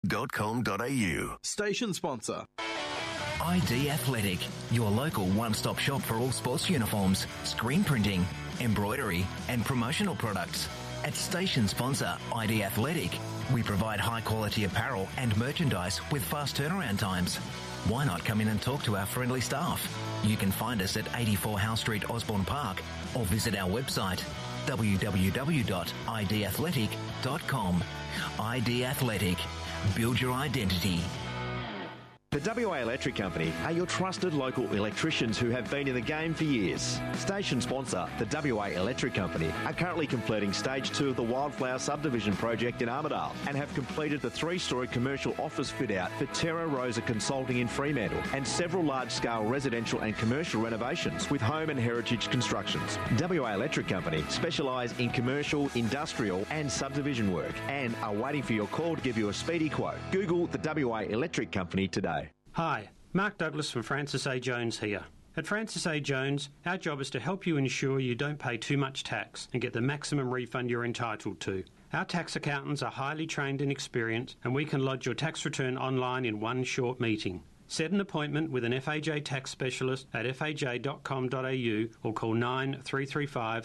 www.ideathletic.com.au. Station sponsor. ID Athletic, your local one-stop shop for all sports uniforms, screen printing, embroidery and promotional products. At station sponsor ID Athletic, we provide high-quality apparel and merchandise with fast turnaround times. Why not come in and talk to our friendly staff? You can find us at 84 Howe Street, Osborne Park, or visit our website www.idathletic.com. ID Athletic. Build your identity. The WA Electric Company are your trusted local electricians who have been in the game for years. Station sponsor, the WA Electric Company, are currently completing Stage 2 of the Wildflower Subdivision project in Armidale and have completed the 3-storey commercial office fit-out for Terra Rosa Consulting in Fremantle and several large-scale residential and commercial renovations with Home and Heritage Constructions. WA Electric Company specialise in commercial, industrial and subdivision work and are waiting for your call to give you a speedy quote. Google the WA Electric Company today. Hi, Mark Douglas from Francis A. Jones here. At Francis A. Jones, our job is to help you ensure you don't pay too much tax and get the maximum refund you're entitled to. Our tax accountants are highly trained and experienced, and we can lodge your tax return online in one short meeting. Set an appointment with an FAJ tax specialist at faj.com.au or call 9335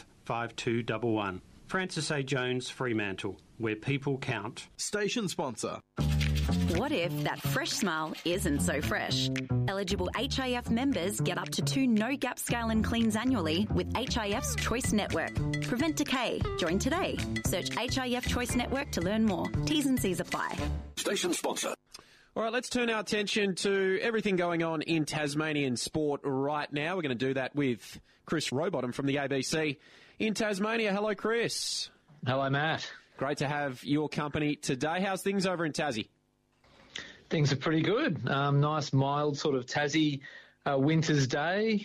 5211. Francis A. Jones, Fremantle, where people count. Station sponsor. What if that fresh smile isn't so fresh? Eligible HIF members get up to 2 no-gap scale and cleans annually with HIF's Choice Network. Prevent decay. Join today. Search HIF Choice Network to learn more. T's and C's apply. Station sponsor. All right, let's turn our attention to everything going on in Tasmanian sport right now. We're going to do that with Chris Rowbottom from the ABC in Tasmania. Hello, Chris. Hello, Matt. Great to have your company today. How's things over in Tassie? Things are pretty good. Nice, mild sort of Tassie winter's day.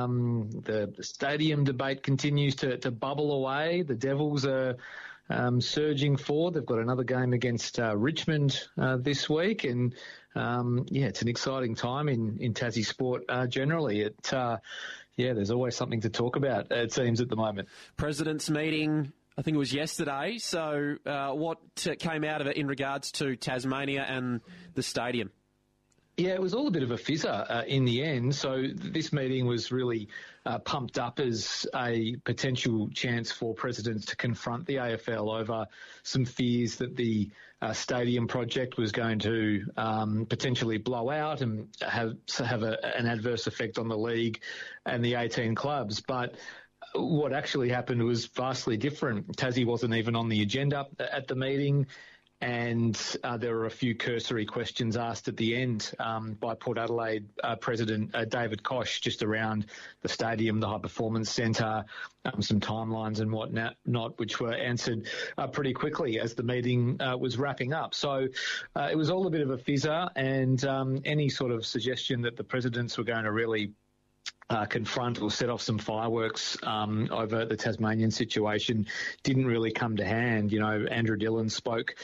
The stadium debate continues to bubble away. The Devils are surging forward. They've got another game against Richmond this week. And, it's an exciting time in Tassie sport generally. There's always something to talk about, it seems, at the moment. President's meeting, I think it was yesterday. So what came out of it in regards to Tasmania and the stadium? Yeah, it was all a bit of a fizzer in the end. So this meeting was really pumped up as a potential chance for presidents to confront the AFL over some fears that the stadium project was going to potentially blow out and have an adverse effect on the league and the 18 clubs. But what actually happened was vastly different. Tassie wasn't even on the agenda at the meeting, and there were a few cursory questions asked at the end by Port Adelaide President David Koch just around the stadium, the High Performance Centre, some timelines and whatnot, which were answered pretty quickly as the meeting was wrapping up. So it was all a bit of a fizzer, and any sort of suggestion that the presidents were going to really confront or set off some fireworks over the Tasmanian situation didn't really come to hand. You know, Andrew Dillon spoke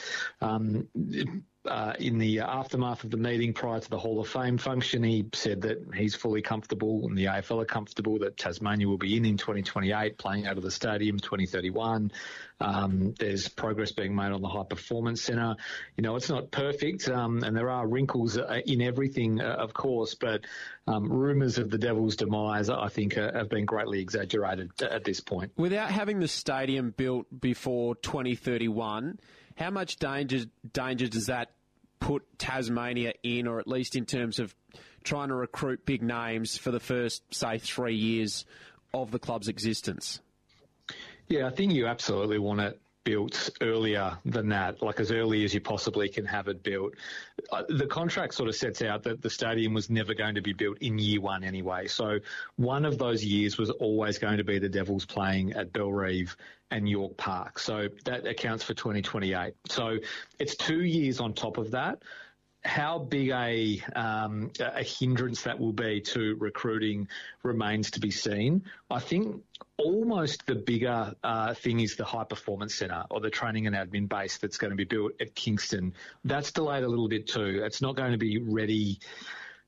in the aftermath of the meeting prior to the Hall of Fame function. He said that he's fully comfortable and the AFL are comfortable that Tasmania will be in 2028, playing out of the stadium 2031. There's progress being made on the High Performance Centre. You know, it's not perfect, and there are wrinkles in everything, of course, but rumours of the Devils' demise, I think, have been greatly exaggerated at this point. Without having the stadium built before 2031, how much danger does that put Tasmania in, or at least in terms of trying to recruit big names for the first, say, 3 years of the club's existence? Yeah, I think you absolutely want it built earlier than that, like as early as you possibly can have it built. The contract sort of sets out that the stadium was never going to be built in year one anyway. So one of those years was always going to be the Devils playing at Bellerive and York Park. So that accounts for 2028. So it's 2 years on top of that. How big a hindrance that will be to recruiting remains to be seen. I think almost the bigger thing is the High Performance Centre, or the training and admin base that's going to be built at Kingston. That's delayed a little bit too. It's not going to be ready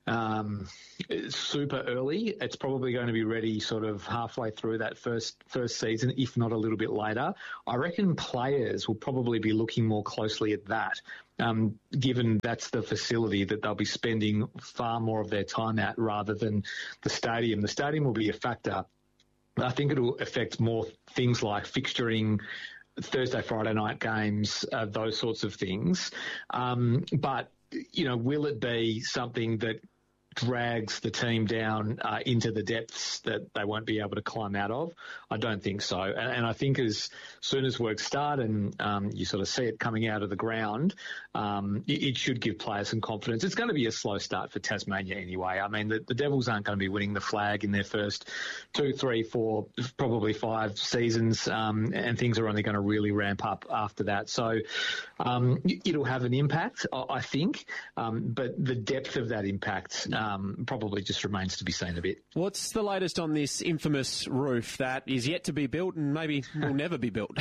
super early. It's probably going to be ready sort of halfway through that first season, if not a little bit later. I reckon players will probably be looking more closely at that, given that's the facility that they'll be spending far more of their time at rather than the stadium. The stadium will be a factor. I think it'll affect more things like fixturing, Thursday, Friday night games, those sorts of things. But, will it be something that drags the team down into the depths that they won't be able to climb out of? I don't think so. And I think as soon as work start and you sort of see it coming out of the ground, it should give players some confidence. It's going to be a slow start for Tasmania anyway. I mean, the Devils aren't going to be winning the flag in their first 2, 3, 4, probably 5 seasons, and things are only going to really ramp up after that. So it'll have an impact, I think, but the depth of that impact probably just remains to be seen a bit. What's the latest on this infamous roof that is yet to be built and maybe will never be built?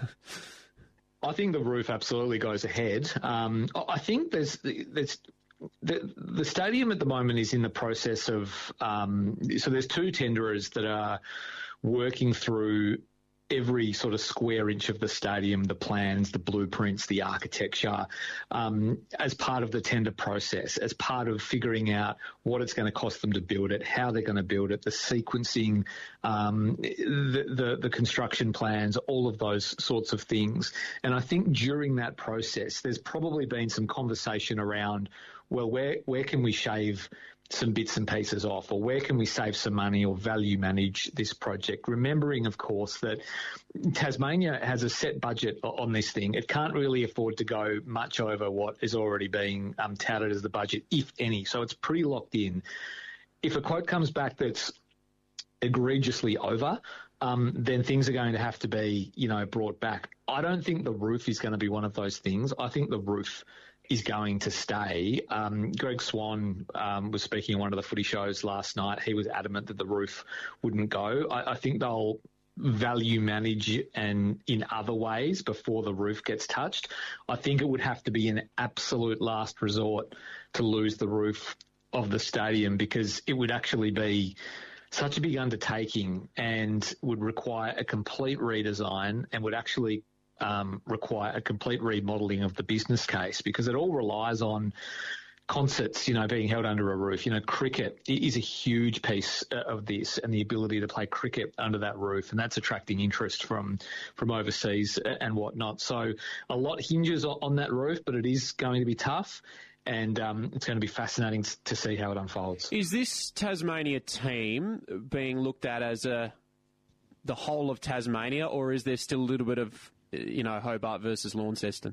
I think the roof absolutely goes ahead. I think there's the stadium at the moment is in the process of so there's 2 tenderers that are working through every sort of square inch of the stadium, the plans, the blueprints, the architecture, as part of the tender process, as part of figuring out what it's going to cost them to build it, how they're going to build it, the sequencing, the construction plans, all of those sorts of things. And I think during that process, there's probably been some conversation around, well, where can we shave some bits and pieces off, or where can we save some money or value manage this project? Remembering, of course, that Tasmania has a set budget on this thing. It can't really afford to go much over what is already being touted as the budget, if any. So it's pretty locked in. If a quote comes back that's egregiously over, then things are going to have to be, brought back. I don't think the roof is going to be one of those things. I think the roof is going to stay. Greg Swan was speaking on one of the footy shows last night. He was adamant that the roof wouldn't go. I think they'll value manage and in other ways before the roof gets touched. I think it would have to be an absolute last resort to lose the roof of the stadium, because it would actually be such a big undertaking and would require a complete redesign and would actually require a complete remodelling of the business case, because it all relies on concerts, being held under a roof. Cricket is a huge piece of this, and the ability to play cricket under that roof, and that's attracting interest from overseas and whatnot. So a lot hinges on that roof, but it is going to be tough, and it's going to be fascinating to see how it unfolds. Is this Tasmania team being looked at as the whole of Tasmania, or is there still a little bit of Hobart versus Launceston?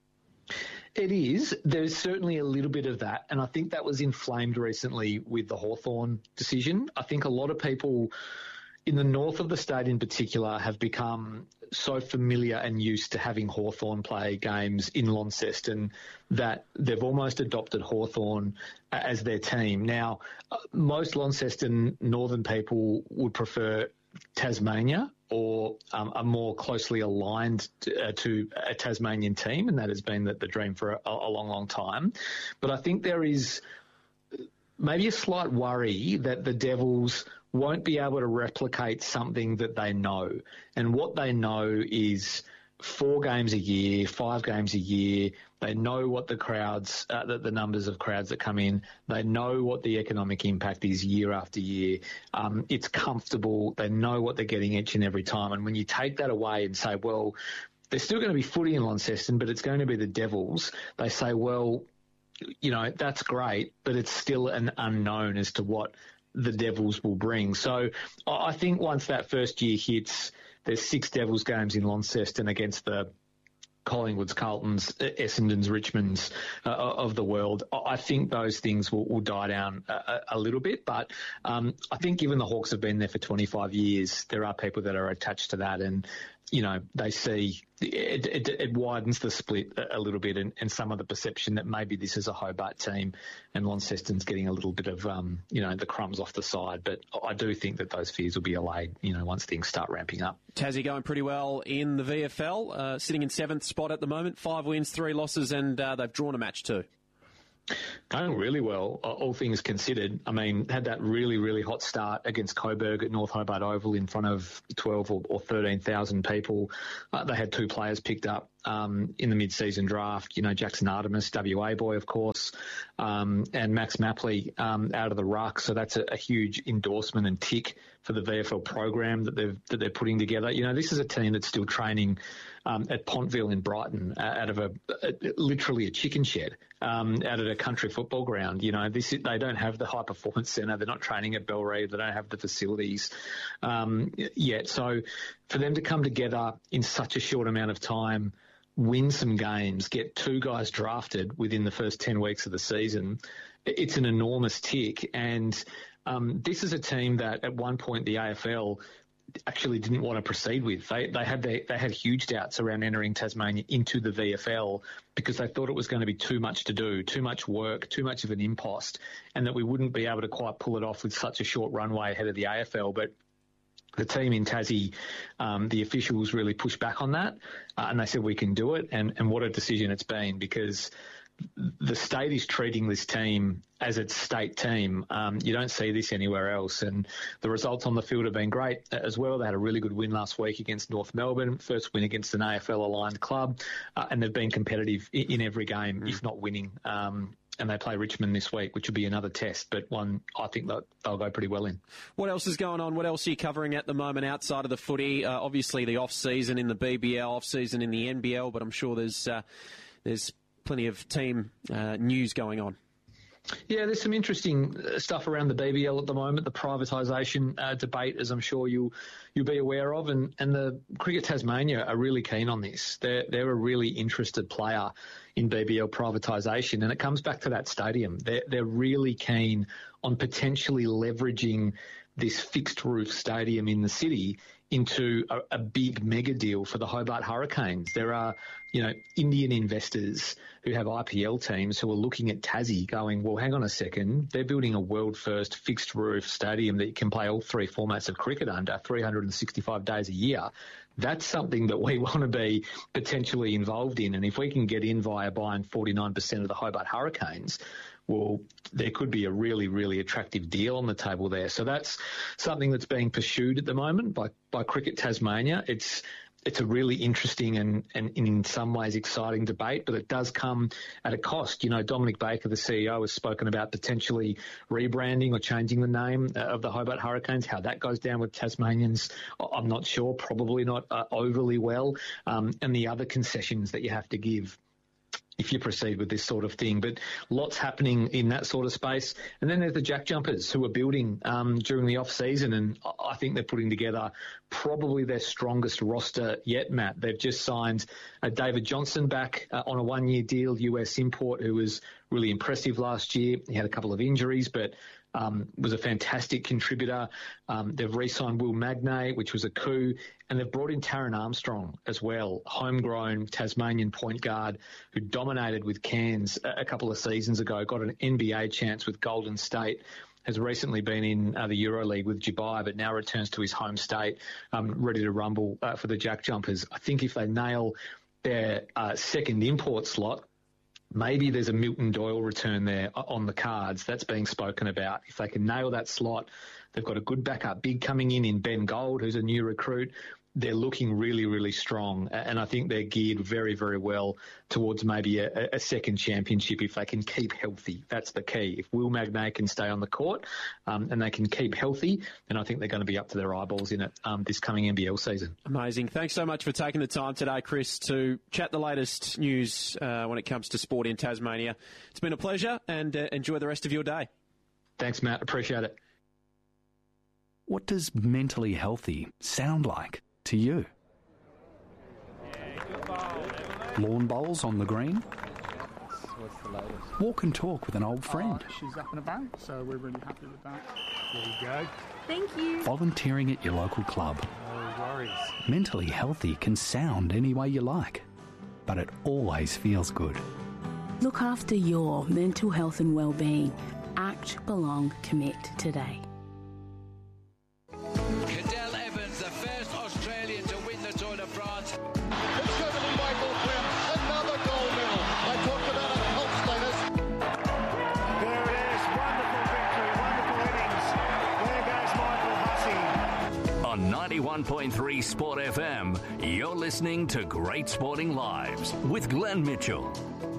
It is. There's certainly a little bit of that, and I think that was inflamed recently with the Hawthorn decision. I think a lot of people in the north of the state in particular have become so familiar and used to having Hawthorn play games in Launceston that they've almost adopted Hawthorn as their team. Now, most Launceston northern people would prefer Tasmania or are more closely aligned to a Tasmanian team, and that has been the dream for a long, long time. But I think there is maybe a slight worry that the Devils won't be able to replicate something that they know. And what they know is 4 games a year, 5 games a year. They know what the crowds, the numbers of crowds that come in. They know what the economic impact is year after year. It's comfortable. They know what they're getting each and every time. And when you take that away and say, well, there's still going to be footy in Launceston, but it's going to be the Devils, they say, well, that's great, but it's still an unknown as to what the Devils will bring. So I think once that first year hits, there's 6 Devils games in Launceston against the Collingwoods, Carltons, Essendons, Richmonds of the world. I think those things will die down a little bit, but I think given the Hawks have been there for 25 years, there are people that are attached to that, and they see it widens the split a little bit, and some of the perception that maybe this is a Hobart team and Launceston's getting a little bit of, the crumbs off the side. But I do think that those fears will be allayed, once things start ramping up. Tassie going pretty well in the VFL, sitting in 7th spot at the moment, 5 wins, 3 losses, and they've drawn a match too. Going really well, all things considered. I mean, had that really, really hot start against Coburg at North Hobart Oval in front of 12 or 13,000 people. They had 2 players picked up in the mid-season draft. You know, Jackson Artemis, WA boy, of course, and Max Mapley out of the ruck. So that's a huge endorsement and tick for the VFL program that they're putting together. You know, this is a team that's still training at Pontville in Brighton out of literally a chicken shed out at a country football ground. You know, they don't have the high performance centre. They're not training at Bellerive. They don't have the facilities yet. So for them to come together in such a short amount of time, win some games, get 2 guys drafted within the first 10 weeks of the season, it's an enormous tick. And this is a team that at one point the AFL actually didn't want to proceed with. They had huge doubts around entering Tasmania into the VFL because they thought it was going to be too much to do, too much work, too much of an impost, and that we wouldn't be able to quite pull it off with such a short runway ahead of the AFL. But the team in Tassie, the officials really pushed back on that, and they said we can do it. And what a decision it's been, because the state is treating this team as its state team. You don't see this anywhere else. And the results on the field have been great as well. They had a really good win last week against North Melbourne, first win against an AFL-aligned club, and they've been competitive in every game, if not winning. And they play Richmond this week, which will be another test, but one I think they'll go pretty well in. What else is going on? What else are you covering at the moment outside of the footy? Obviously the off-season in the BBL, off-season in the NBL, but I'm sure there's plenty of team news going on. Yeah, there's some interesting stuff around the BBL at the moment, the privatisation debate, as I'm sure you'll be aware of, and the Cricket Tasmania are really keen on this. They're a really interested player in BBL privatisation, and it comes back to that stadium. They're really keen on potentially leveraging this fixed roof stadium in the city into a big mega deal for the Hobart Hurricanes. There are, Indian investors who have IPL teams who are looking at Tassie going, well, hang on a second, they're building a world-first fixed-roof stadium that you can play all 3 formats of cricket under 365 days a year. That's something that we want to be potentially involved in. And if we can get in via buying 49% of the Hobart Hurricanes, well, there could be a really, really attractive deal on the table there. So that's something that's being pursued at the moment by Cricket Tasmania. It's a really interesting and in some ways exciting debate, but it does come at a cost. Dominic Baker, the CEO, has spoken about potentially rebranding or changing the name of the Hobart Hurricanes. How that goes down with Tasmanians, I'm not sure, probably not overly well, and the other concessions that you have to give if you proceed with this sort of thing. But lots happening in that sort of space. And then there's the Jack Jumpers, who are building during the off-season, and I think they're putting together probably their strongest roster yet, Matt. They've just signed David Johnson back on a 1-year deal, US import, who was really impressive last year. He had a couple of injuries, but was a fantastic contributor. They've re-signed Will Magnay, which was a coup, and they've brought in Taran Armstrong as well, homegrown Tasmanian point guard who dominated with Cairns a couple of seasons ago, got an NBA chance with Golden State, has recently been in the EuroLeague with Dubai, but now returns to his home state, ready to rumble for the Jack Jumpers. I think if they nail their second import slot, maybe there's a Milton Doyle return there on the cards. That's being spoken about. If they can nail that slot, they've got a good backup big coming in Ben Gold, who's a new recruit. They're looking really, really strong, and I think they're geared very, very well towards maybe a second championship if they can keep healthy. That's the key. If Will Magnay can stay on the court and they can keep healthy, then I think they're going to be up to their eyeballs in it this coming NBL season. Amazing. Thanks so much for taking the time today, Chris, to chat the latest news when it comes to sport in Tasmania. It's been a pleasure, and enjoy the rest of your day. Thanks, Matt. Appreciate it. What does mentally healthy sound like to you? Lawn bowls on the green? What's the latest? Walk and talk with an old friend? She's up and about, so we're really happy with that. There you go. Thank you. Volunteering at your local club? No worries. Mentally healthy can sound any way you like, but it always feels good. Look after your mental health and well-being. Act, belong, commit today. 91.3 Sport FM. You're listening to Great Sporting Lives with Glenn Mitchell.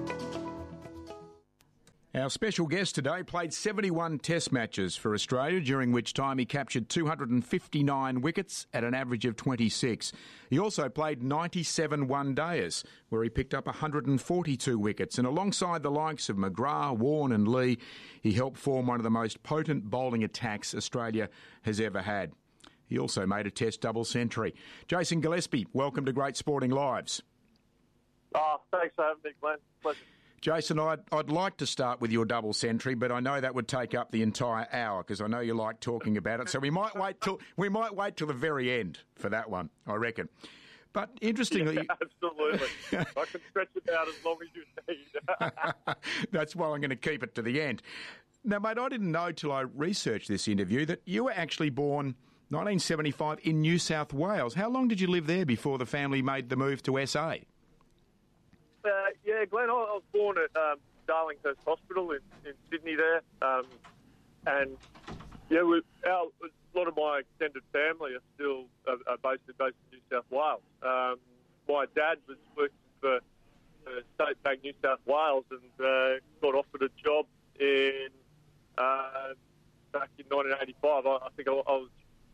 Our special guest today played 71 test matches for Australia, during which time he captured 259 wickets at an average of 26. He also played 97 one-dayers, where he picked up 142 wickets. And alongside the likes of McGrath, Warne and Lee, he helped form one of the most potent bowling attacks Australia has ever had. He also made a test double century. Jason Gillespie, welcome to Great Sporting Lives. Oh, thanks for having me, Glenn. Pleasure. Jason, I'd like to start with your double century, but I know that would take up the entire hour because I know you like talking about it. So we might wait till the very end for that one, I reckon. But interestingly, yeah, absolutely, I can stretch it out as long as you need. That's why I'm going to keep it to the end. Now, mate, I didn't know till I researched this interview that you were actually born 1975 in New South Wales. How long did you live there before the family made the move to SA? Yeah, Glenn, I was born at Darlinghurst Hospital in Sydney there. And, yeah, a lot of my extended family are still based in New South Wales. My dad was working for State Bank New South Wales and got offered a job in back in 1985. I think I was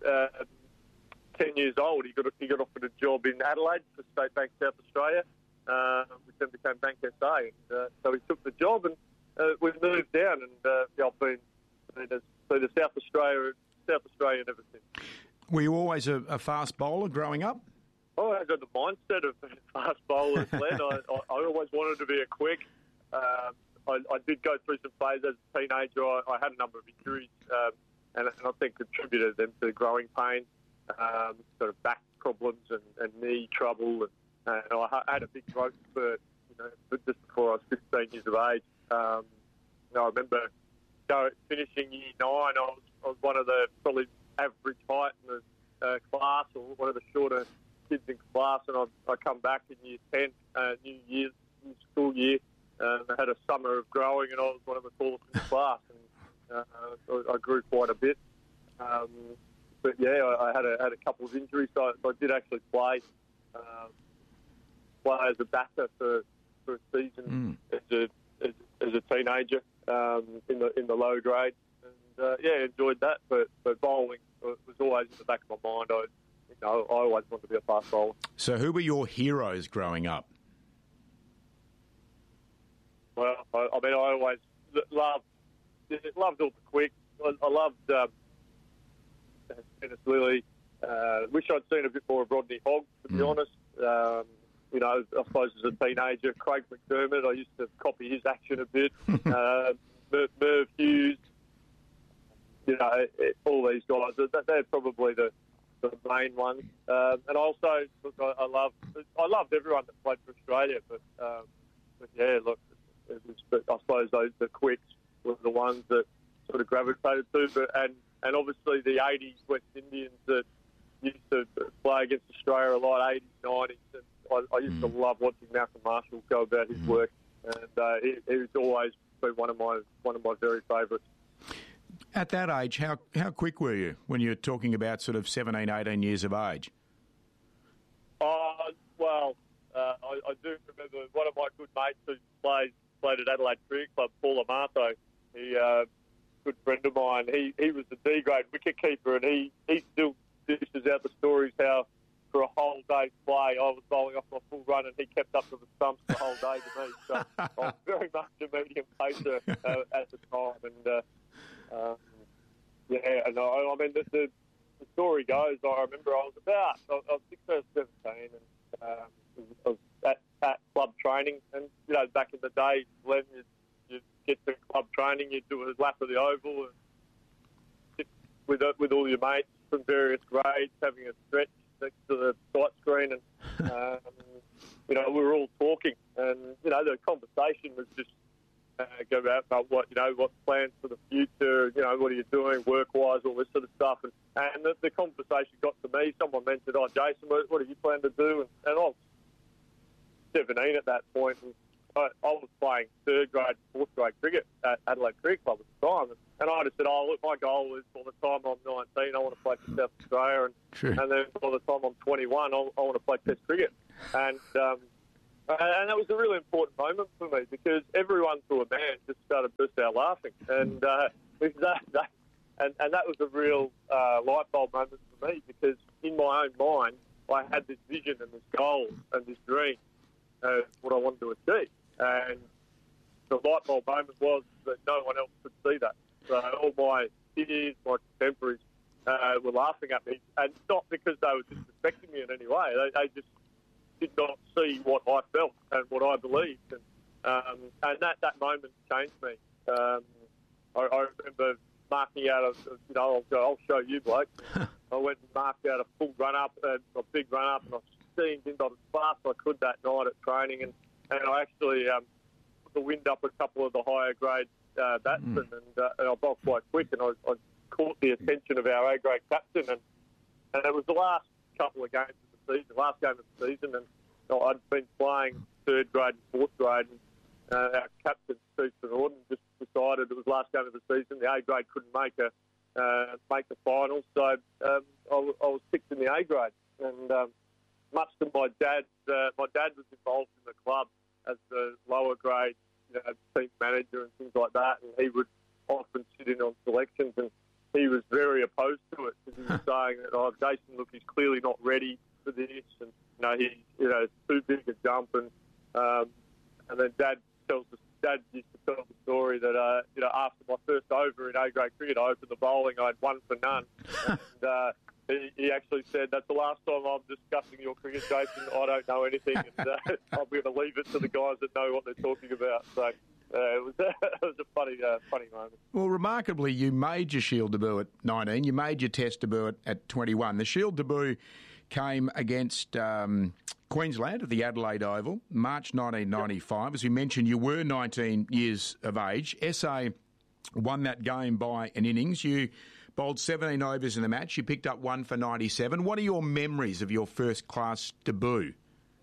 10 years old. He got offered a job in Adelaide for State Bank South Australia. Which then became Bank SA. And, so he took the job and we moved down and I've been to South Australia ever since. Were you always a fast bowler growing up? I had the mindset of being a fast bowler, Glenn. I always wanted to be a quick. I did go through some phases as a teenager. I had a number of injuries and I think contributed them to growing pains, sort of back problems and knee trouble. And I had a big growth spurt, just before I was 15 years of age. I remember finishing year 9. I was one of the probably average height in the class, or one of the shorter kids in class. And I come back in year 10, new school year. I had a summer of growing, and I was one of the tallest in the class. And I grew quite a bit. But yeah, I had a couple of injuries, so I did actually play as a batter for a season as a teenager in the low grade, and enjoyed that. But bowling was always in the back of my mind. I always wanted to be a fast bowler. So, who were your heroes growing up? Well, I always loved all the quicks. I loved Dennis Lilly. Wish I'd seen a bit more of Rodney Hogg, to be honest. I suppose as a teenager, Craig McDermott, I used to copy his action a bit. Merv Hughes, all these guys. They're probably the main ones. And also, look, I loved everyone that played for Australia. But yeah, look, I suppose the quicks were the ones that sort of gravitated to. And obviously the 80s West Indians that used to play against Australia a lot, 80s, 90s. And I used to love watching Malcolm Marshall go about his work, and he's always been one of my very favourites. At that age, how quick were you when you were talking about sort of 17, 18 years of age? I do remember one of my good mates who played at Adelaide Cricket Club, Paul Amato. He good friend of mine. He was the D grade wicket keeper, and he still dishes out the stories how for a whole day's play I was bowling off my full run and he kept up to the stumps the whole day to me. So I was very much a medium pacer at the time, and the story goes, I remember I was 16 or 17, and I was at club training, and back in the day, when you get to club training, you do a lap of the oval and sit with all your mates from various grades, having a stretch next to the sight screen, and we were all talking, and the conversation was just go about what plans for the future, what are you doing work-wise, all this sort of stuff, and the conversation got to me. Someone mentioned, Jason, what do you plan to do? And I was 17 at that point, and I was playing third grade, fourth grade cricket at Adelaide Cricket Club at the time, and I just said, look, my goal is by the time I'm 19, I want to play South Australia, and then by the time I'm 21, I want to play Test cricket. And that was a really important moment for me because everyone to a man just started burst out laughing. And that was a real light bulb moment for me because in my own mind, I had this vision and this goal and this dream of what I wanted to achieve. And the light bulb moment was that no one else could see that. So all my peers, my contemporaries were laughing at me, and not because they were disrespecting me in any way. They just did not see what I felt and what I believed. And that moment changed me. I remember marking out I'll show you, bloke. I went and marked out a full run-up, a big run-up, and I steamed in as fast as I could that night at training. And I actually put the wind up a couple of the higher-grade batsmen, and I bowled quite quick, and I caught the attention of our A-grade captain. And it was the last couple of games of the season, last game of the season, and I'd been playing third grade and fourth grade, and our captain, Steve Norton, just decided it was last game of the season. The A grade couldn't make the finals, so I was picked in the A grade. And much to my dad was involved in the club as the lower grade team manager and things like that, and he would often sit in on selections, and he was very opposed to it because he was saying that, Jason, look, he's clearly not ready for this, and he's too big a jump, and then Dad used to tell the story that after my first over in A-grade cricket, I opened the bowling, I had 1 for none, and he actually said, that's the last time I'm discussing your cricket, Jason. I don't know anything, and I'm going to leave it to the guys that know what they're talking about. So it was a funny moment. Well, remarkably, you made your Shield debut at 19. You made your Test debut at 21. The Shield debut came against Queensland at the Adelaide Oval, March 1995. As we mentioned, you were 19 years of age. SA won that game by an innings. You bowled 17 overs in the match. You picked up 1 for 97. What are your memories of your first-class debut?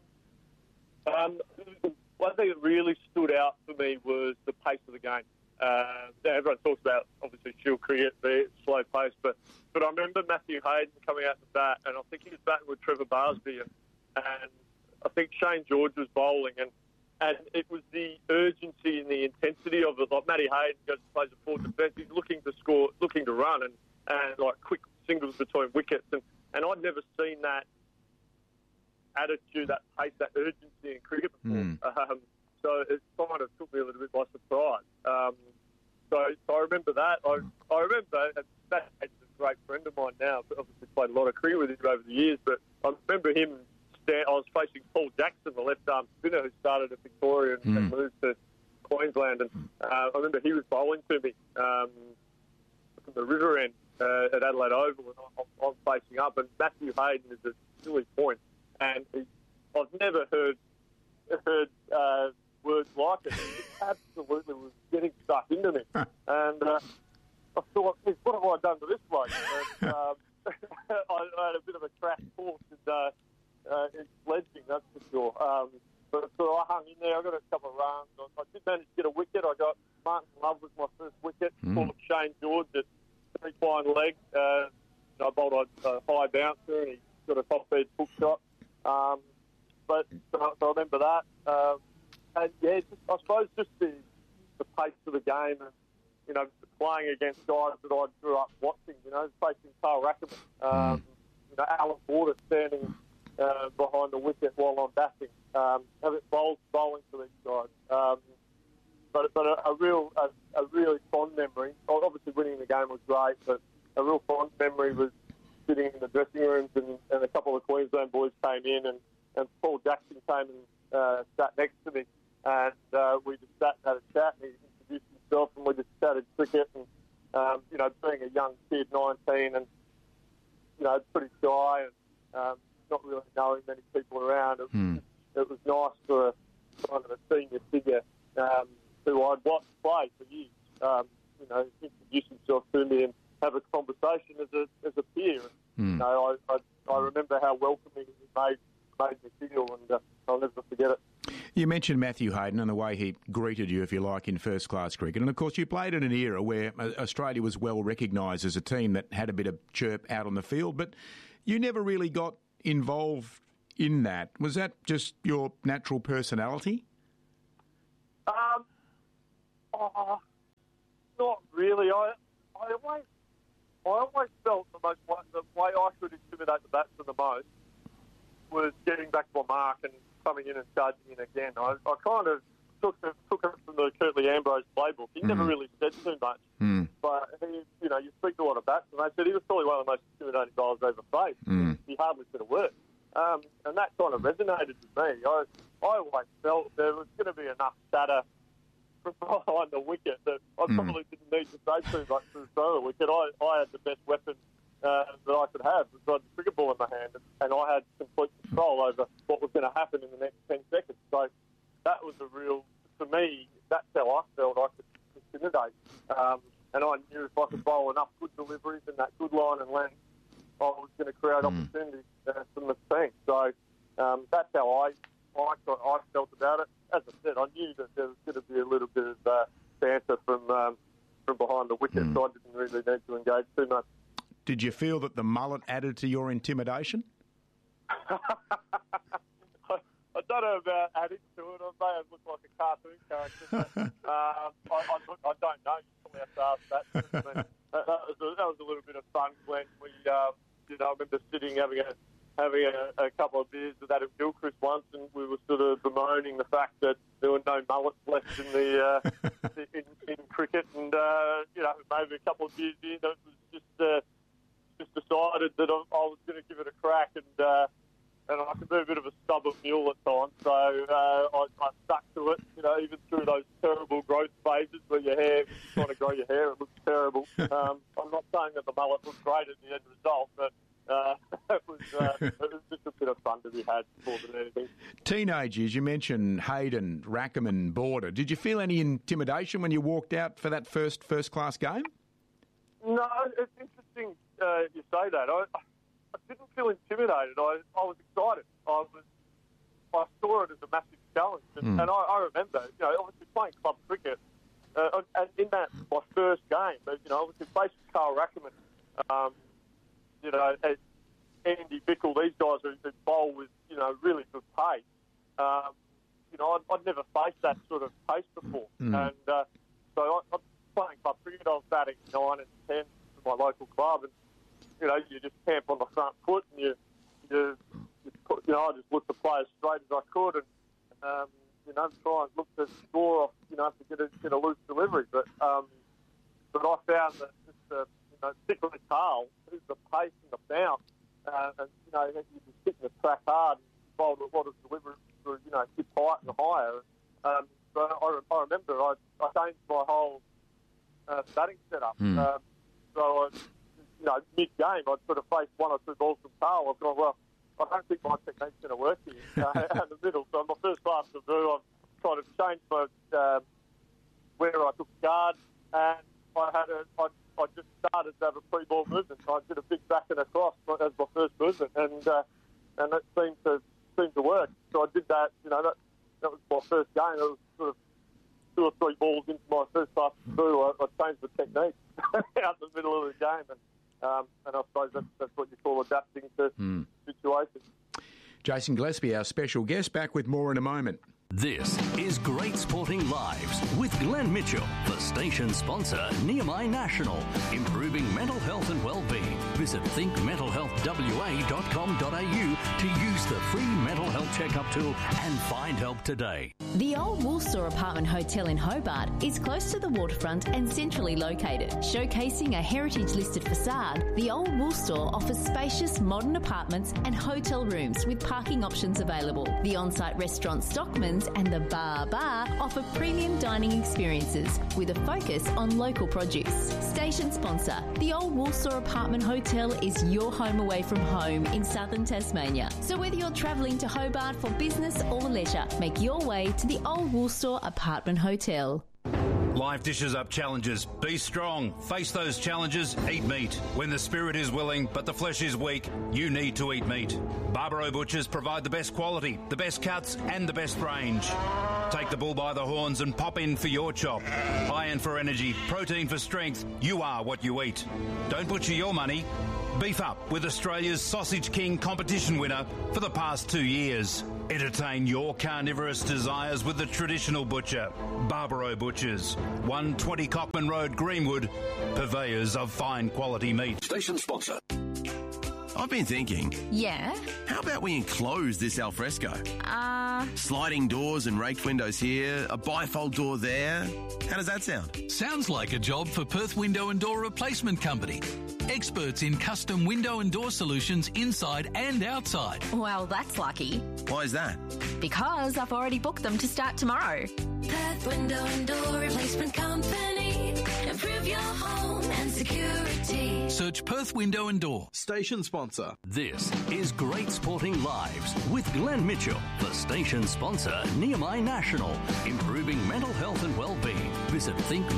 One thing that really stood out for me was the pace of the game. Everyone talks about, obviously, Shield cricket, the slow pace, but I remember Matthew Hayden coming out to bat, and I think he was batting with Trevor Barsby, and I think Shane George was bowling, and it was the urgency and the intensity of it. Like Matty Hayden goes and plays a forward defence, he's looking to score, looking to run, and like quick singles between wickets, and I'd never seen that attitude, that pace, that urgency in cricket before. So it kind of took me a little bit by surprise. So I remember that. I remember, and Matt Hayden's a great friend of mine now, but obviously played a lot of cricket with him over the years, but I remember him, I was facing Paul Jackson, the left-arm spinner who started at Victoria and moved to Queensland, and I remember he was bowling to me from the river end at Adelaide Oval, and I'm facing up, and Matthew Hayden is a silly point, and I've never heard words like it. It absolutely was getting stuck into me. And I thought, what have I done to this bloke? And I had a bit of a crash course in sledging, that's for sure. But I hung in there. I got a couple of runs. I did manage to get a wicket. I got Martin Love was my first wicket. Called Shane George at 3 fine leg. I bowled a high bouncer, and he got a top-edge hook shot. So I remember that. And yeah, I suppose just the pace of the game, and playing against guys that I grew up watching. Facing Carl Rackham, Alan Border standing behind the wicket while I'm batting. Having bowling for these guys. But a really fond memory. Obviously, winning the game was great, but a real fond memory was sitting in the dressing rooms, and a couple of Queensland boys came in, and Paul Jackson came and sat next to me, and we just sat and had a chat, and he introduced himself, and we just chatted cricket, and being a young kid, 19, and pretty shy, and not really knowing many people around. It was nice for kind of a senior figure who I'd watched play for years, introduce himself to me and have a conversation as a peer. I remember how welcoming he made made me feel, and I'll never forget it. You mentioned Matthew Hayden and the way he greeted you, if you like, in first-class cricket. And, of course, you played in an era where Australia was well recognised as a team that had a bit of chirp out on the field, but you never really got involved in that. Was that just your natural personality? Not really. I always felt the way I could intimidate the batsman the most was getting back to my mark and coming in and charging in again. I kind of took it from the Curtly Ambrose playbook. He never really said too much, but you speak to a lot of batsmen. They said he was probably one of the most intimidating guys they've ever faced. He hardly said a word, and that kind of resonated with me. I always felt there was going to be enough chatter from behind the wicket that I probably didn't need to say too much to throw the wicket. I had the best weapon that I could have, was the cricket ball in my hand, and I had complete control over what was going to happen in the next 10 seconds. So that was for me, that's how I felt I could intimidate. And I knew if I could bowl enough good deliveries and that good line and length, I was going to create opportunities from the team. So that's how I felt about it. As I said, I knew that there was going to be a little bit of banter from behind the wicket, so I didn't really need to engage too much. Did you feel that the mullet added to your intimidation? I don't know about adding to it. I may have looked like a cartoon character. But, I don't know. You probably have to ask that. I mean, that was a little bit of fun when we, I remember sitting having a couple of beers with Adam Gilchrist once, and we were sort of bemoaning the fact that there were no mullets left in the in cricket, and maybe a couple of beers in, it was just decided that I was going to give it a crack, and I could be a bit of a stubborn mule at times, so I stuck to it, even through those terrible growth phases where your hair, trying to grow your hair, it looks terrible. I'm not saying that the mullet was great at the end result, but it was just a bit of fun to be had more than anything. Teenagers, you mentioned Hayden, Rackham and Border. Did you feel any intimidation when you walked out for that first-class game? No, it's interesting you say that. I didn't feel intimidated. I was excited. I saw it as a massive challenge. And I remember, obviously playing club cricket, and in that, my first game, obviously faced Carl Rackham, Andy Bickle, these guys who bowl with, really good pace. I'd never faced that sort of pace before. And so I was playing club cricket. I was batting 9 and 10 for my local club, and you just camp on the front foot, and I just looked to play as straight as I could, and try and look to score off, to get a loose delivery. But I found that particularly Carl, who's the pace and the bounce, and you just hitting the track hard and bowled a lot of delivery through, hip height and higher. So I remember I changed my whole batting setup. So mid-game, I'd sort of faced 1 or 2 balls from Carl. I've gone, well, I don't think my technique's going to work here out in the middle. So my first class debut, I've kind of changed my where I took guard, and I just started to have a pre-ball movement. So I did a big back and across as my first movement, and that seemed to work. So I did that. That was my first game. It was sort of 2 or 3 balls into my first class debut. I changed the technique out in the middle of the game, and I suppose that's what you call adapting to situations. Jason Gillespie, our special guest, back with more in a moment. This is Great Sporting Lives with Glenn Mitchell, the station sponsor, Niamey National, improving mental health and well-being. Visit thinkmentalhealthwa.com.au to use the free mental health checkup tool and find help today. The Old Woolstore Apartment Hotel in Hobart is close to the waterfront and centrally located. Showcasing a heritage-listed facade, the Old Woolstore offers spacious modern apartments and hotel rooms with parking options available. The on-site restaurant Stockman's and the Bar offer premium dining experiences with a focus on local produce. Station sponsor, the Old Woolstore Apartment Hotel is your home away from home in southern Tasmania. So whether you're travelling to Hobart for business or leisure, make your way to the Old Woolstore Apartment Hotel. Life dishes up challenges. Be strong. Face those challenges. Eat meat. When the spirit is willing but the flesh is weak, you need to eat meat. Barbaro Butchers provide the best quality, the best cuts and the best range. Take the bull by the horns and pop in for your chop. Iron for energy, protein for strength. You are what you eat. Don't butcher your money. Beef up with Australia's Sausage King competition winner for the past 2 years. Entertain your carnivorous desires with the traditional butcher, Barbaro Butchers, 120 Cockman Road, Greenwood, purveyors of fine quality meat. Station sponsor. I've been thinking. Yeah? How about we enclose this alfresco? Sliding doors and raked windows here, a bifold door there. How does that sound? Sounds like a job for Perth Window and Door Replacement Company. Experts in custom window and door solutions inside and outside. Well, that's lucky. Why is that? Because I've already booked them to start tomorrow. Perth Window and Door Replacement Company. Improve your home and security. Search Perth Window and Door. Station sponsor. This is Great Sporting Lives with Glenn Mitchell for station sponsor Nehemiah National. Improving mental health and well-being. Visit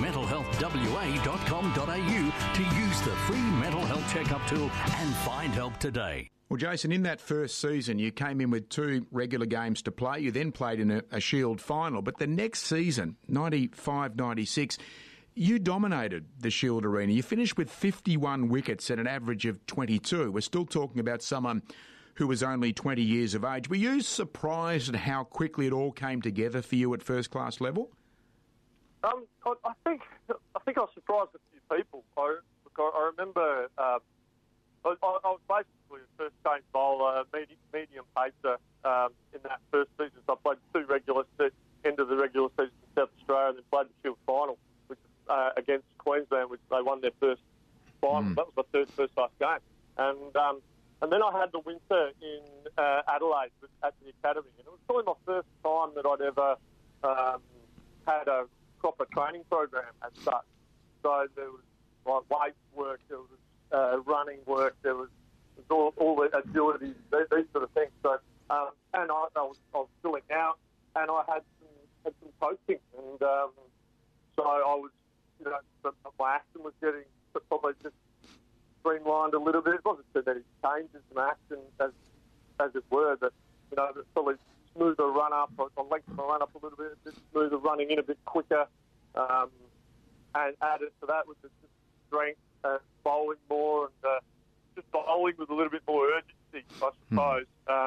thinkmentalhealthwa.com.au to use the free mental health checkup tool and find help today. Well, Jason, in that first season, you came in with 2 regular games to play. You then played in a Shield final. But the next season, 95-96, you dominated the Shield arena. You finished with 51 wickets at an average of 22. We're still talking about someone who was only 20 years of age. Were you surprised at how quickly it all came together for you at first-class level? I think I was surprised a few people. I remember I was basically a first-game bowler, medium pacer in that first season. So I played 2 end of the regular season in South Australia and then played the Shield final, which against Queensland, which they won their first final. That was my third first-class game. And then I had the winter in Adelaide at the academy. And it was probably my first time that I'd ever had a proper training program as such. So there was like weight work, there was running work, there was all the agility, these sort of things. So and I was filling out, and I had some coaching, and so I was, my action was getting probably just streamlined a little bit. It wasn't too many changes in action as it were, but there's probably smoother run up. I lengthened my run up a little bit, a bit smoother, running in a bit quicker, and added to that with the strength and bowling more, and just bowling with a little bit more urgency, I suppose.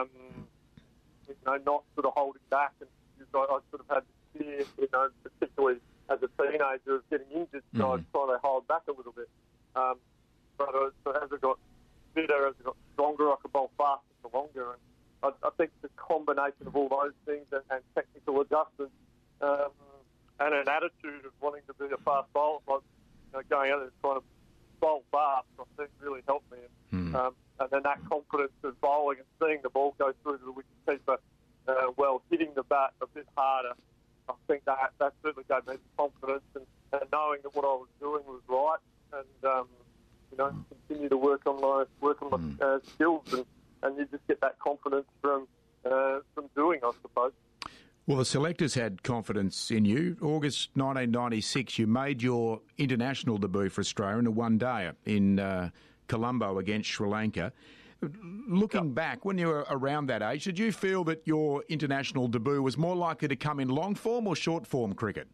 Not sort of holding back, and I sort of had the fear, particularly as a teenager, of getting injured, so I was trying to hold back a little bit. But as I got fitter, as I got stronger, I could bowl faster for longer, and I think the combination of all those things and technical adjustments and an attitude of wanting to be a fast bowler, going out and trying to bowl fast, I think really helped me. And then that confidence of bowling and seeing the ball go through to the wicketkeeper, hitting the bat a bit harder, I think that certainly gave me confidence and knowing that what I was doing was right, and continue to work on my skills, and you just get that confidence from doing, I suppose. Well, the selectors had confidence in you. August 1996, you made your international debut for Australia in a one-dayer in Colombo against Sri Lanka. Looking back, when you were around that age, did you feel that your international debut was more likely to come in long-form or short-form cricket?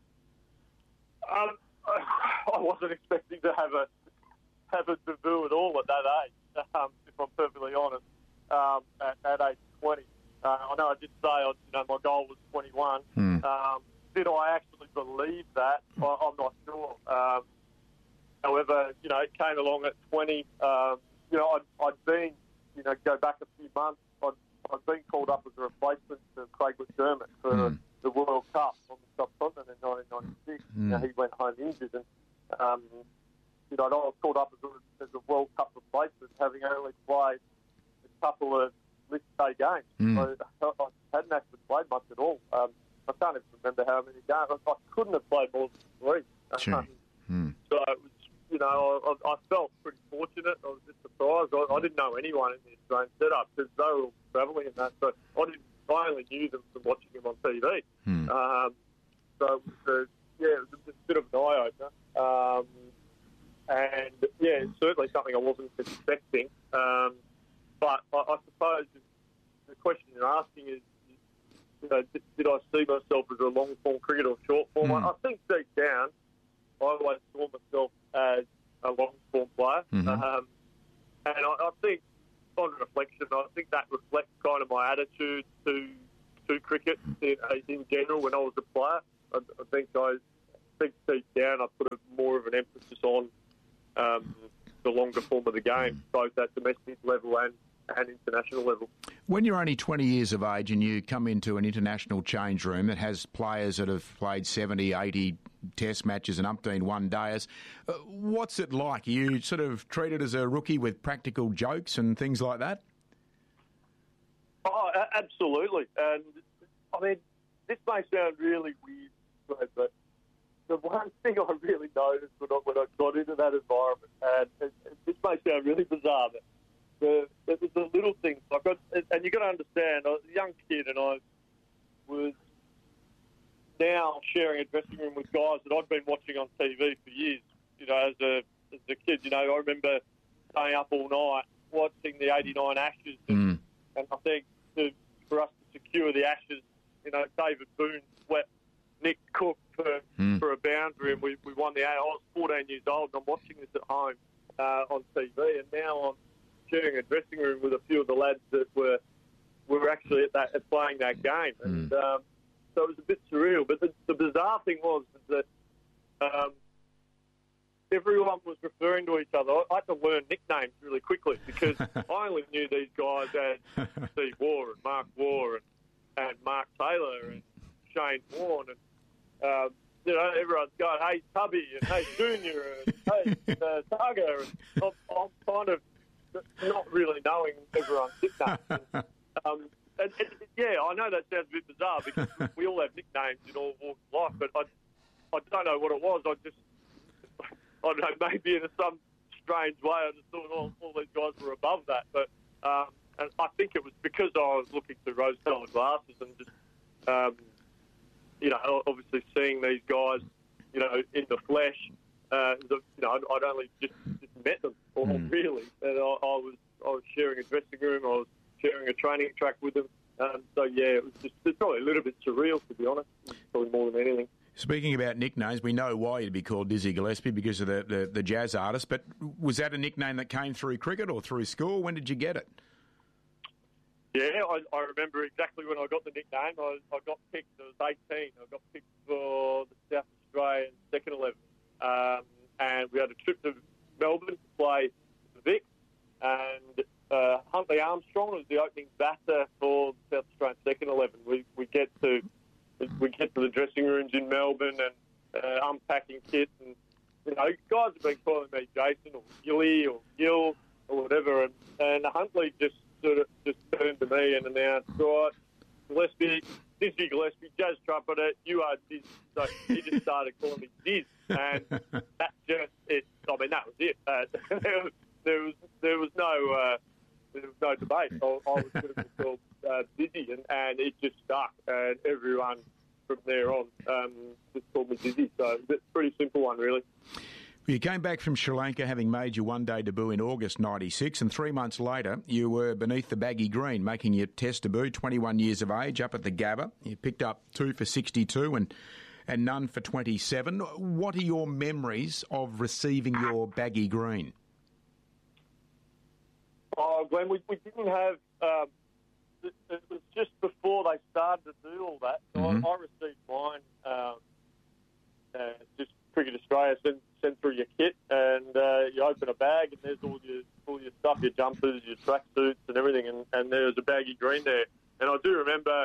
I wasn't expecting to have a debut at all at that age, if I'm perfectly honest, at age 20. I know I did say my goal was 21. Did I actually believe that? I'm not sure. However, it came along at 20. I'd been, go back a few months, I'd been called up as a replacement to Craig McDermott for the World Cup on the subcontinent in 1996. He went home injured, and I was called up as a World Cup replacement, having only played a couple of list day games. So I hadn't actually played much at all. I can't even remember how many games. I couldn't have played more than 3. So it was, I felt pretty fortunate. I was just surprised. I didn't know anyone in the Australian setup because they were all travelling in that. So I only knew them from watching them on TV. So it was bit of an eye-opener. And, yeah, it's certainly something I wasn't expecting. But I suppose the question you're asking is, you know, did I see myself as a long-form cricket or short-form? I think deep down, I always saw myself as a long-form player. And I think, on reflection, I think that reflects kind of my attitude to cricket in general when I was a player. I think deep down I put more of an emphasis on the longer form of the game, both at domestic level and international level. When you're only 20 years of age and you come into an international change room that has players that have played 70, 80 test matches and umpteen one-dayers, what's it like? Are you sort of treated as a rookie with practical jokes and things like that? Oh, absolutely. And, I mean, this may sound really weird, but the one thing I really noticed when I got into that environment, and this may sound really bizarre, but it was the little things. And you've got to understand, I was a young kid and I was now sharing a dressing room with guys that I'd been watching on TV for years. You know, as a kid, you know, I remember staying up all night watching the 89 Ashes. And I think for us to secure the Ashes, you know, David Boone swept Nick Cook for a boundary and we won the 8. I was 14 years old and I'm watching this at home on TV, and now I'm sharing a dressing room with a few of the lads that were actually at playing that game. And so it was a bit surreal. But the bizarre thing was that everyone was referring to each other. I had to learn nicknames really quickly because I only knew these guys as Steve Waugh and Mark Waugh and Mark Taylor and Shane Warne. And, you know, everyone's going, hey, Tubby, and hey, Junior, and hey, Tugger. And I'm kind of not really knowing everyone's nicknames. And yeah, I know that sounds a bit bizarre because we all have nicknames in all walks of life, but I don't know what it was. I don't know, maybe in some strange way, I just thought all these guys were above that. But and I think it was because I was looking through rose-coloured glasses and just, you know, obviously seeing these guys, you know, in the flesh. You know, I'd only just met them, really, and I was sharing a dressing room. I was sharing a training track with them. So yeah, it's probably a little bit surreal, to be honest. Probably more than anything. Speaking about nicknames, we know why you'd be called Dizzy Gillespie because of the jazz artist. But was that a nickname that came through cricket or through school? When did you get it? Yeah, I remember exactly when I got the nickname. I got picked. I was 18. I got picked for the South Australian second 11. And we had a trip to Melbourne to play Vic, and Huntley Armstrong was the opening batter for the South Australian second 11. We get to the dressing rooms in Melbourne and unpacking kits, and you know, guys have been calling me Jason or Gilly or Gil or whatever, and Huntley just turned to me and announced, right, Gillespie, Dizzy Gillespie, jazz trumpeter, you are Diz. So he just started calling me Diz, and that's just it. I mean, that was it. There was no debate. I was going to be called Dizzy, and it just stuck, and everyone from there on just called me Dizzy. So it's a pretty simple one, really. You came back from Sri Lanka having made your one-day debut in August 96, and 3 months later you were beneath the baggy green, making your test debut, 21 years of age, up at the Gabba. You picked up 2 for 62 and none for 27. What are your memories of receiving your baggy green? Oh, Glenn, we didn't have... it was just before they started to do all that. So I received mine just Cricket Australia sent through your kit, and you open a bag and there's all your stuff, your jumpers, your tracksuits and everything, and there's a baggy green there. And I do remember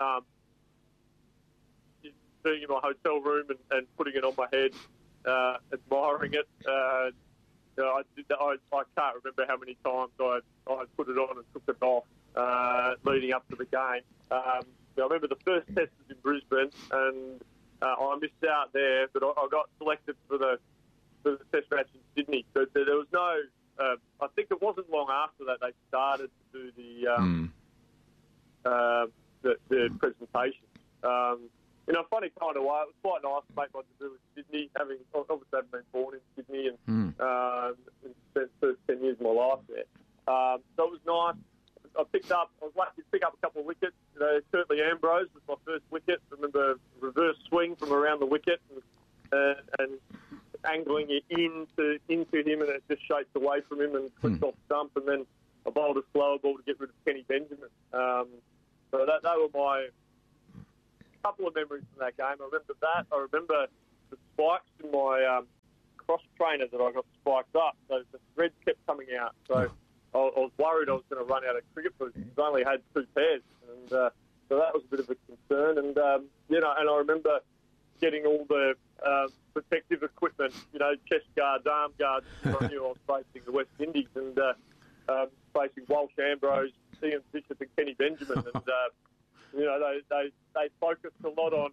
being in my hotel room and putting it on my head, admiring it. I can't remember how many times I put it on and took it off leading up to the game. I remember the first test was in Brisbane, and I missed out there, but I got selected for the test match in Sydney. So there was no... I think it wasn't long after that they started to do the presentation. in a funny kind of way, it was quite nice to make my debut in Sydney, obviously having been born in Sydney and spent the first 10 years of my life there. So it was nice. I was lucky to pick up a couple of wickets. Certainly Ambrose was my first wicket. I remember reverse swing from around the wicket and angling it into him, and it just shaped away from him and clipped off stump, and then I bowled a slower ball to get rid of Kenny Benjamin. So they were my couple of memories from that game. I remember that. I remember the spikes in my cross trainer that I got spiked up. So the thread kept coming out. So I was worried I was going to run out of cricket boots. I only had 2 pairs, and so that was a bit of a concern. And and I remember getting all the protective equipment, chest guards, arm guards. I knew I was facing the West Indies and facing Walsh, Ambrose, Ian Bishop, and Kenny Benjamin, and they focused a lot on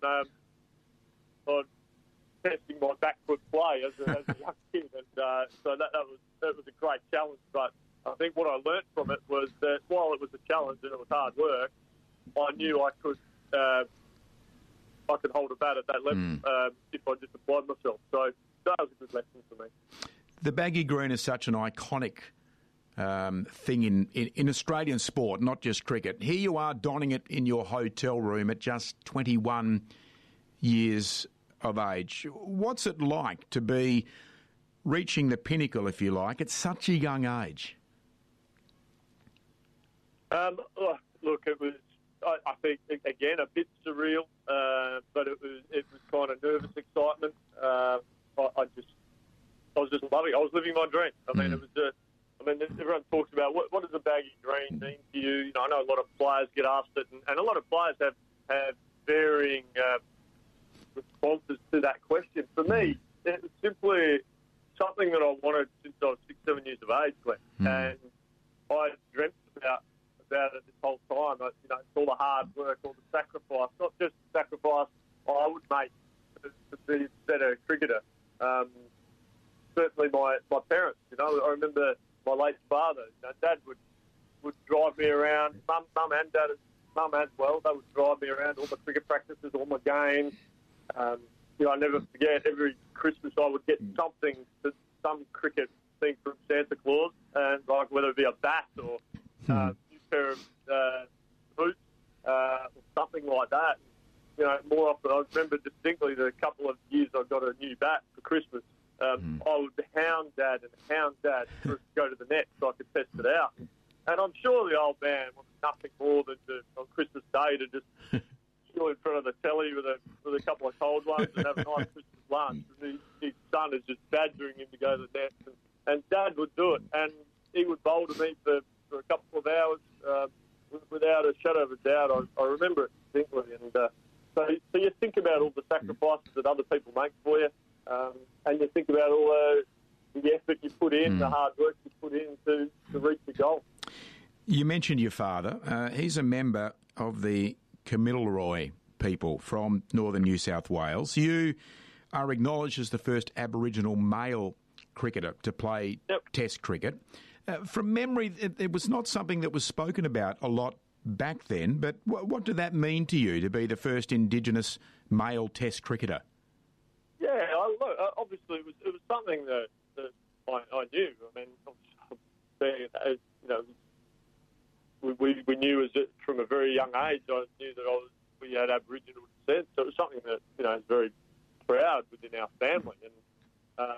testing my back foot play as a young kid, and so that was a great challenge. But I think what I learnt from it was that while it was a challenge and it was hard work, I knew I could hold a bat at that level if I just applied myself. So that was a good lesson for me. The baggy green is such an iconic thing in Australian sport, not just cricket. Here you are donning it in your hotel room at just 21 years of age. What's it like to be reaching the pinnacle, if you like, at such a young age? Look, it was, I think, again, a bit surreal, but it was kind of nervous excitement. I was just loving it. I was living my dream. I mean, it was everyone talks about what does a baggy green mean to you. I know a lot of players get asked it, and a lot of players have varying responses to that question. For me, it was simply something that I wanted since I was 6-7 years of age, Glenn. And I dreamt about it this whole time. It's all the hard work, all the sacrifice, not just the sacrifice I would make to be a better cricketer. Certainly my parents, I remember my late father, Dad would drive me around, Mum and Dad, Mum as well, they would drive me around all the cricket practices, all my games. I never forget, every Christmas I would get something, some cricket thing from Santa Claus, and like whether it be a bat or a new pair of boots or something like that. More often, I remember distinctly the couple of years I got a new bat for Christmas. I would hound Dad for us to go to the net so I could test it out. And I'm sure the old man wanted nothing more than on Christmas Day to just chill in front of the telly with a couple of cold ones and have a nice Christmas lunch. And his son is just badgering him to go to the net. And Dad would do it. And he would bowl to me for a couple of hours without a shadow of a doubt. I remember it distinctly. And so you think about all the sacrifices that other people make for you. And you think about all the effort you put in, the hard work you put in to reach the goal. You mentioned your father. He's a member of the Kamilaroi people from northern New South Wales. You are acknowledged as the first Aboriginal male cricketer to play Test cricket. From memory, it was not something that was spoken about a lot back then, but what did that mean to you, to be the first Indigenous male Test cricketer? Yeah, obviously it was something that I knew. I mean, we knew from a very young age. I knew that we had Aboriginal descent, so it was something that is very proud within our family. And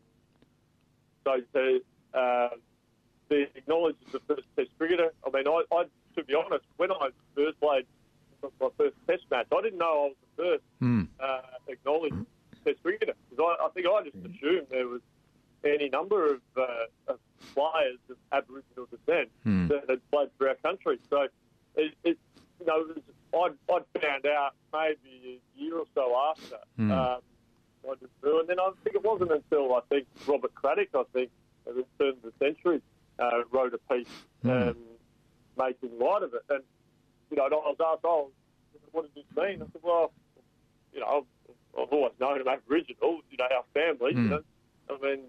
so be acknowledged as the first Test cricketer. I mean, I to be honest, when I first played my first Test match, I didn't know I was the first acknowledged Test cricketer, because I think I just assumed there was any number of players of Aboriginal descent that had played for our country. So I'd found out maybe a year or so after I just knew, and then I think it wasn't until Robert Craddock, at the turn of the century, wrote a piece making light of it, and I was asked, what does this mean? I said, well, I've always known I'm Aboriginal, our family, I mean,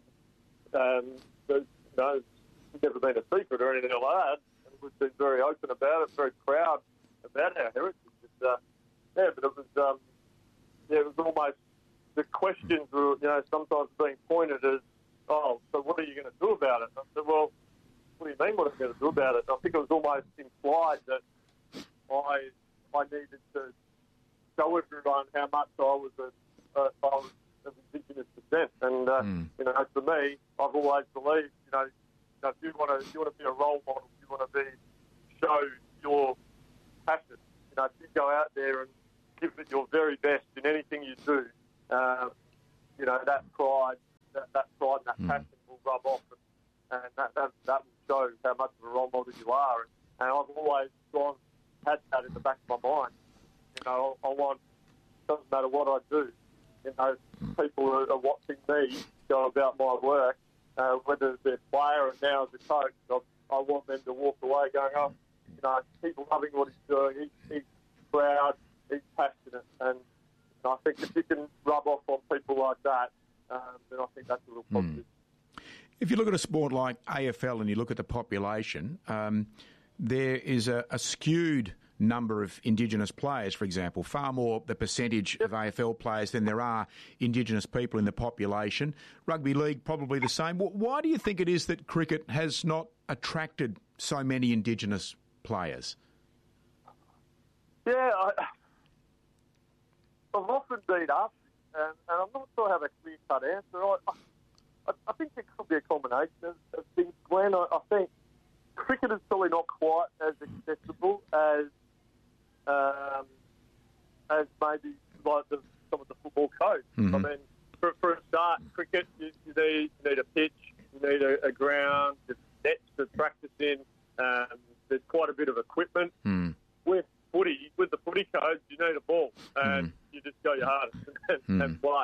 it's never been a secret or anything like that. And we've been very open about it, very proud about our heritage. But it was, it was almost the questions were, sometimes being pointed as, oh, so what are you going to do about it? And I said, well, what do you mean what I'm going to do about it? And I think it was almost implied that I needed to show everyone how much I was of Indigenous descent. And, for me, I've always believed, if you want to be a role model, you want to show your passion. If you go out there and give it your very best in anything you do, that pride, that pride and that passion will rub off, and that will show how much of a role model you are. And I've always had that in the back of my mind. I want, doesn't matter what I do, people are watching me go about my work, whether they're a player or now as a coach. I want them to walk away going, keep loving what he's doing. He's proud, he's passionate, and I think if you can rub off on people like that, then I think that's a real positive. If you look at a sport like AFL and you look at the population, there is a skewed number of Indigenous players, for example, far more the percentage of AFL players than there are Indigenous people in the population. Rugby league, probably the same. Why do you think it is that cricket has not attracted so many Indigenous players? Yeah, I've often been asked, and I'm not sure I have a clear-cut answer. I think it could be a combination of things, Glenn. I think cricket is probably not quite as accessible as maybe like some of the football codes. Mm-hmm. I mean, for a start, cricket, you need a pitch, you need a ground, there's nets to practice in, there's quite a bit of equipment. With the footy codes, you need a ball, and you just go your hardest and play.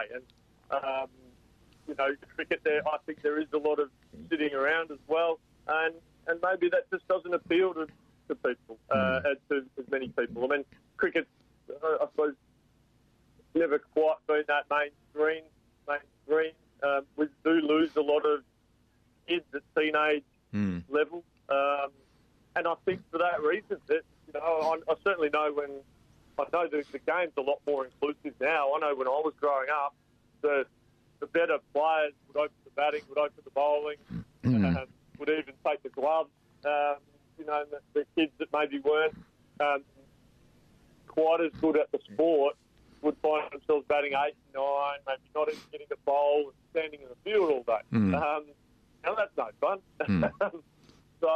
And cricket, I think there is a lot of sitting around as well, and maybe that just doesn't appeal to people, to as many people. I mean, cricket, I suppose, never quite been that mainstream. We do lose a lot of kids at teenage level, and I think for that reason, that I certainly know when I know the game's a lot more inclusive now. I know when I was growing up, the better players would open the batting, would open the bowling, would even take the gloves. The kids that maybe weren't quite as good at the sport would find themselves batting 8, 9, maybe not even getting the bowl and standing in the field all day. Now that's no fun. So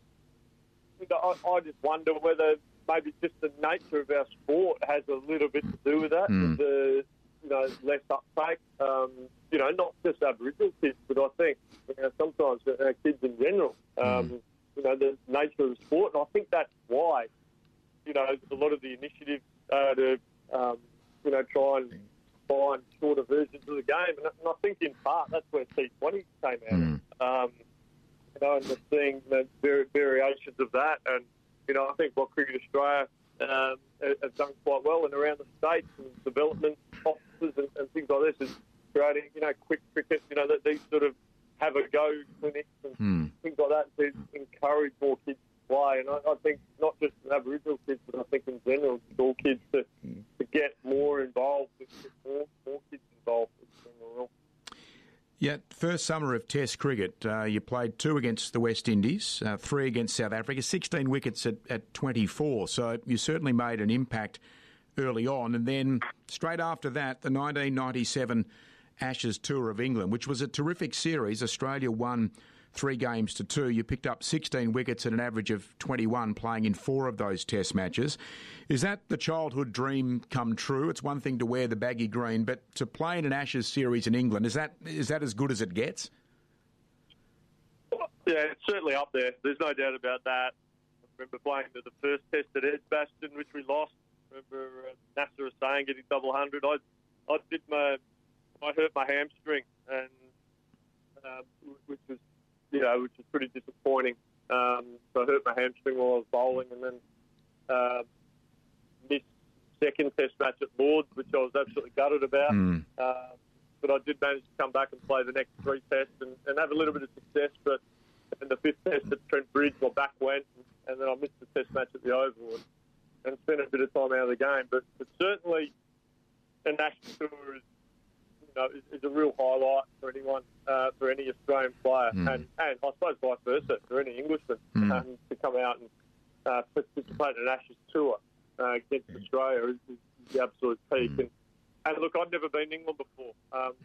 I just wonder whether maybe just the nature of our sport has a little bit to do with that. The less uptake. Not just Aboriginal kids, but I think sometimes kids in general. The nature of the sport, and I think that's why a lot of the initiatives to try and find shorter versions of the game, and I think in part that's where T20 came out. And we're seeing the variations of that, and I think what Cricket Australia has done quite well and around the states and development offices and things like this is creating quick cricket, that these sort of have a go clinics and things like that to encourage more kids to play. And I think not just Aboriginal kids, but I think in general, all kids to get more involved, more kids involved in the rule. Yeah, first summer of Test cricket, you played 2 against the West Indies, 3 against South Africa, 16 wickets at 24. So you certainly made an impact early on. And then straight after that, the 1997 Ashes Tour of England, which was a terrific series. Australia won 3-2. You picked up 16 wickets at an average of 21, playing in 4 of those Test matches. Is that the childhood dream come true? It's one thing to wear the baggy green, but to play in an Ashes series in England, is that as good as it gets? Yeah, it's certainly up there. There's no doubt about that. I remember playing the first Test at Edgbaston, which we lost. I remember Nasser Hussain getting double 100. I hurt my hamstring, and which was pretty disappointing. So I hurt my hamstring while I was bowling, and then missed second Test match at Lords, which I was absolutely gutted about. But I did manage to come back and play the next 3 Tests and have a little bit of success. But in the 5th Test at Trent Bridge, my back went, and then I missed the Test match at the Oval and spent a bit of time out of the game. But certainly, an Ashes tour is a real highlight for anyone, for any Australian player, and I suppose vice versa for any Englishman to come out and participate in an Ashes tour against Australia is the absolute peak. And look, I'd never been to England before.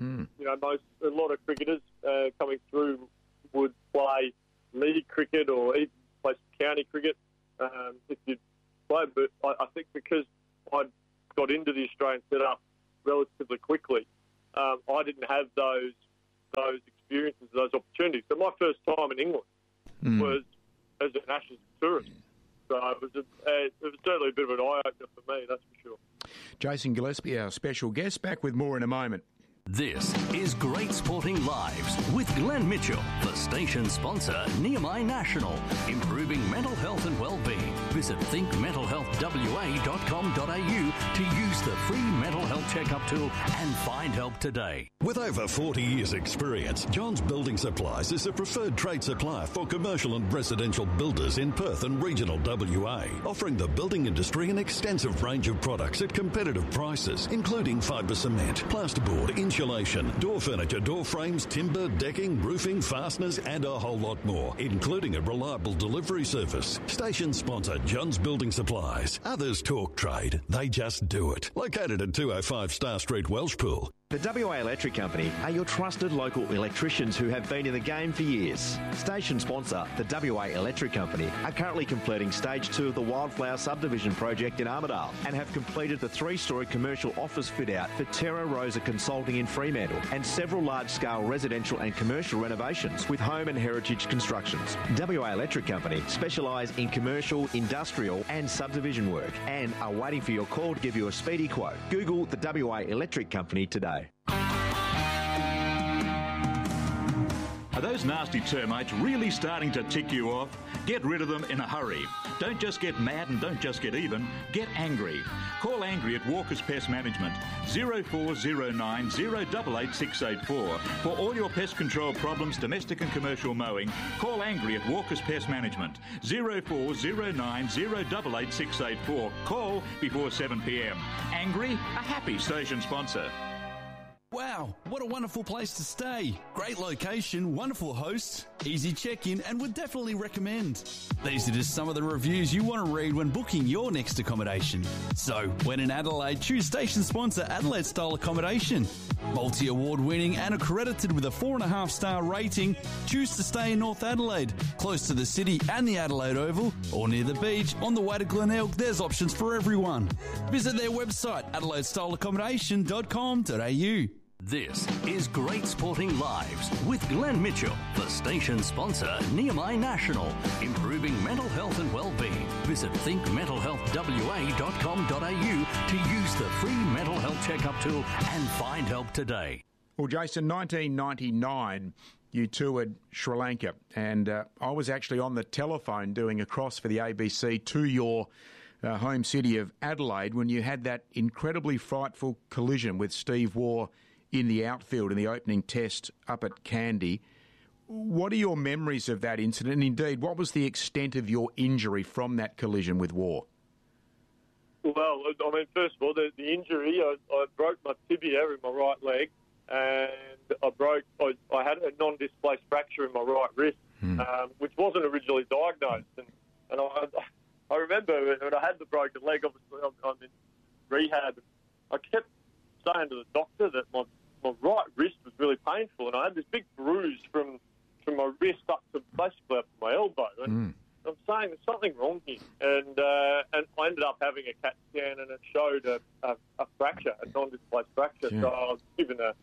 A lot of cricketers coming through would play league cricket or even play some county cricket if you'd play. But I think because I got into the Australian setup relatively quickly, I didn't have those experiences, those opportunities. So my first time in England was as an Ashes tourist. So it was certainly a bit of an eye-opener for me, that's for sure. Jason Gillespie, our special guest, back with more in a moment. This is Great Sporting Lives with Glenn Mitchell, the station sponsor, Nehemiah National, improving mental health and well-being. Visit thinkmentalhealthwa.com.au to use the free mental health checkup tool and find help today. With over 40 years' experience, Johns Building Supplies is a preferred trade supplier for commercial and residential builders in Perth and regional WA, offering the building industry an extensive range of products at competitive prices, including fibre cement, plasterboard, insulation, door furniture, door frames, timber, decking, roofing, fasteners, and a whole lot more, including a reliable delivery service. Station sponsor Johns Building Supplies. Others talk trade, they just do it. Located at 205 Star Street, Welshpool. The WA Electric Company are your trusted local electricians who have been in the game for years. Station sponsor, the WA Electric Company, are currently completing Stage 2 of the Wildflower Subdivision project in Armidale and have completed the 3-storey commercial office fit-out for Terra Rosa Consulting in Fremantle and several large-scale residential and commercial renovations with home and heritage constructions. WA Electric Company specialise in commercial, industrial and subdivision work and are waiting for your call to give you a speedy quote. Google the WA Electric Company today. Are those nasty termites really starting to tick you off? Get rid of them in a hurry. Don't just get mad and don't just get even. Get angry. Call Angry at Walker's Pest Management, 0409 088 684. For all your pest control problems, domestic and commercial mowing, call Angry at Walker's Pest Management, 0409 088 684. Call before 7 p.m. Angry, a happy station sponsor. Wow, what a wonderful place to stay. Great location, wonderful hosts, easy check-in, and would definitely recommend. These are just some of the reviews you want to read when booking your next accommodation. So, when in Adelaide, choose station sponsor Adelaide Style Accommodation. Multi-award winning and accredited with a 4.5-star rating, choose to stay in North Adelaide, close to the city and the Adelaide Oval, or near the beach, on the way to Glenelg. There's options for everyone. Visit their website, adelaidestyleaccommodation.com.au. This is Great Sporting Lives with Glenn Mitchell, the station sponsor, Nehemiah National, improving mental health and well-being. Visit thinkmentalhealthwa.com.au to use the free mental health checkup tool and find help today. Well, Jason, 1999, you toured Sri Lanka, and I was actually on the telephone doing a cross for the ABC to your home city of Adelaide when you had that incredibly frightful collision with Steve Waugh in the outfield in the opening test up at Kandy. What are your memories of that incident? And indeed, what was the extent of your injury from that collision with Waugh? Well, I mean, first of all, the injury, I broke my tibia in my right leg, and I had a non-displaced fracture in my right wrist, which wasn't originally diagnosed. And I remember when I had the broken leg, obviously I'm in rehab, I kept saying to the doctor that my right wrist was really painful, and I had this big bruise from my wrist up to basically up to my elbow. And I'm saying there's something wrong here. And I ended up having a CAT scan, and it showed a fracture, a non-displaced fracture. Yeah. So I was given a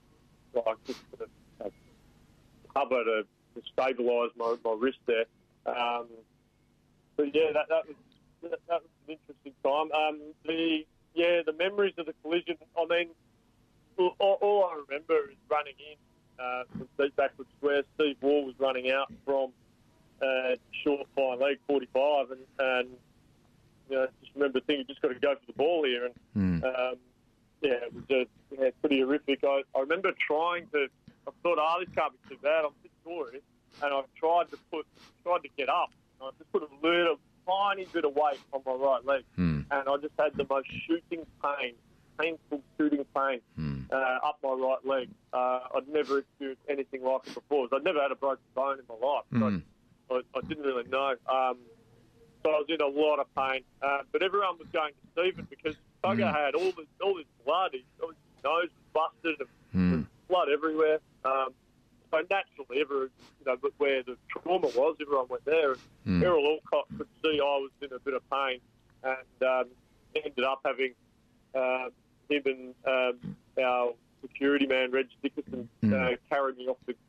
cover to stabilise my wrist there. But yeah, that was an interesting time. The memories of the collision, I mean, all I remember is running in from Steve Backward Square. Steve Waugh was running out from short fine leg 45, and just remember thinking, you just got to go for the ball here. And it was pretty horrific. I remember trying to. I thought, this can't be too bad. I'm a bit sore, and I tried to get up. I just put a tiny bit of weight on my right leg, and I just had the most shooting pain painful shooting pain up my right leg. I'd never experienced anything like it before. I'd never had a broken bone in my life. So I didn't really know. So I was in a lot of pain. But everyone was going to Stephen because Tugger had all this blood. His nose was busted and there was blood everywhere. So naturally, where the trauma was, everyone went there. And Errol Alcott could see I was in a bit of pain and ended up having him and our security man, Reg Dickerson, carry me off